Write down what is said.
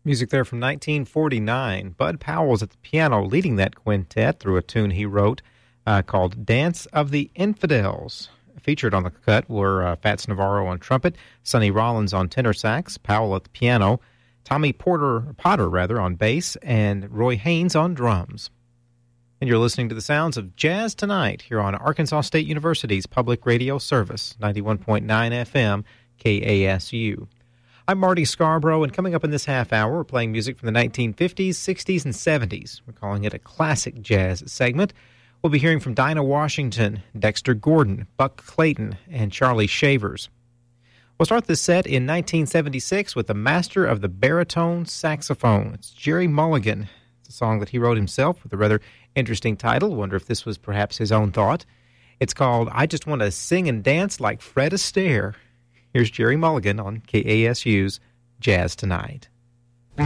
Music there from 1949. Bud Powell's at the piano leading that quintet through a tune he wrote called Dance of the Infidels. Featured on the cut were Fats Navarro on trumpet, Sonny Rollins on tenor sax, Powell at the piano, Tommy Potter on bass, and Roy Haynes on drums. And you're listening to the sounds of Jazz Tonight here on Arkansas State University's public radio service, 91.9 FM KASU. I'm Marty Scarborough, and coming up in this half hour, we're playing music from the 1950s, 60s, and 70s. We're calling it a classic jazz segment. We'll be hearing from Dinah Washington, Dexter Gordon, Buck Clayton, and Charlie Shavers. We'll start this set in 1976 with the master of the baritone saxophone. It's Jerry Mulligan. It's a song that he wrote himself with a rather interesting title. Wonder if this was perhaps his own thought. It's called I Just Want to Sing and Dance Like Fred Astaire. Here's Jerry Mulligan on KASU's Jazz Tonight.